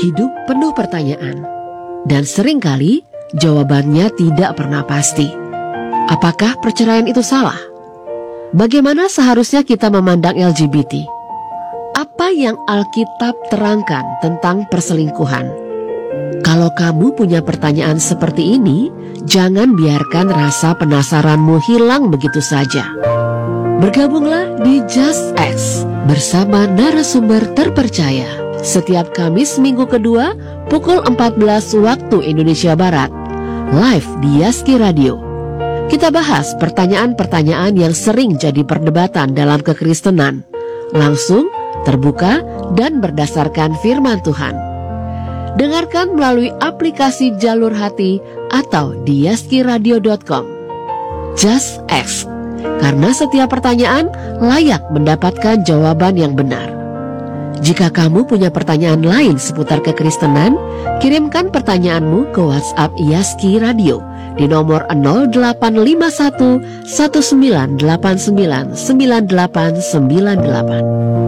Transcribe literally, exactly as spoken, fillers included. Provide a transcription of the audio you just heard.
Hidup penuh pertanyaan, dan seringkali jawabannya tidak pernah pasti. Apakah perceraian itu salah? Bagaimana seharusnya kita memandang L G B T? Apa yang Alkitab terangkan tentang perselingkuhan? Kalau kamu punya pertanyaan seperti ini, jangan biarkan rasa penasaranmu hilang begitu saja. Bergabunglah di Just Ask bersama narasumber terpercaya setiap Kamis minggu kedua pukul empat belas waktu Indonesia Barat, live di Yaski Radio. Kita bahas pertanyaan-pertanyaan yang sering jadi perdebatan dalam kekristenan, langsung, terbuka, dan berdasarkan firman Tuhan. Dengarkan melalui aplikasi Jalur Hati atau di yaski radio dot com. Just Ask, karena setiap pertanyaan layak mendapatkan jawaban yang benar. Jika kamu punya pertanyaan lain seputar kekristenan, kirimkan pertanyaanmu ke WhatsApp Yaski Radio di nomor nol delapan lima satu satu sembilan delapan sembilan sembilan delapan sembilan delapan.